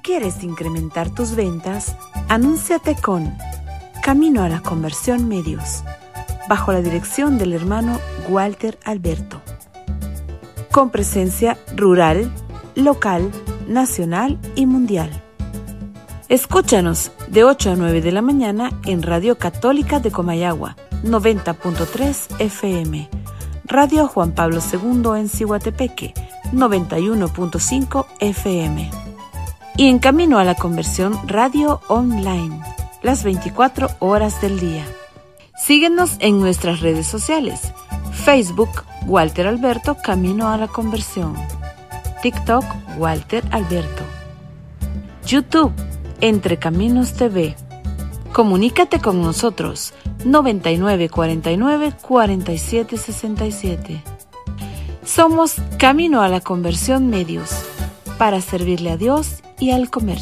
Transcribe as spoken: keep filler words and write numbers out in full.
quieres incrementar tus ventas, anúnciate con Camino a la Conversión Medios, bajo la dirección del hermano Walter Alberto, con presencia rural, local, nacional y mundial. Escúchanos de ocho a nueve de la mañana en Radio Católica de Comayagua, noventa punto tres F M, Radio Juan Pablo segundo en Cihuatepeque, noventa y uno punto cinco F M, y en Camino a la Conversión Radio Online, las veinticuatro horas del día. Síguenos en nuestras redes sociales: Facebook, Walter Alberto Camino a la Conversión; TikTok, Walter Alberto; YouTube, Entre Caminos T V. Comunícate con nosotros, noventa y nueve cuarenta y nueve cuarenta y siete sesenta y siete. Somos Camino a la Conversión Medios, para servirle a Dios y al comercio.